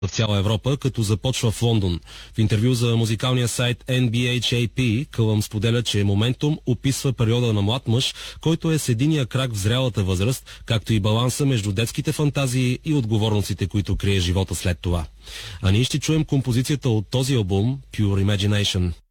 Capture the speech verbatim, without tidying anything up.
в цяла Европа, като започва в Лондон. В интервю за музикалния сайт Ен Би Ейч Ей Пи, Кълъм споделя, че Моментум описва периода на млад мъж, който е с единия крак в зрялата възраст, както и баланса между детските фантазии и отговорностите, които крие живота след това. А ние ще чуем композицията от този албум Pure Imagination.